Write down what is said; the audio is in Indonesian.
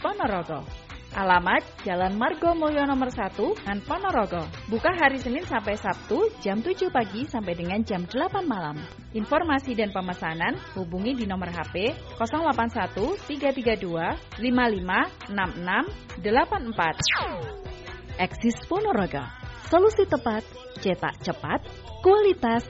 Ponorogo. Alamat Jalan Margo Mulyo nomor 1, Ponorogo. Buka hari Senin sampai Sabtu jam 7 pagi sampai dengan jam 8 malam. Informasi dan pemesanan hubungi di nomor HP 081 332 556684. Eksis Ponorogo. Solusi tepat, cetak cepat, kualitas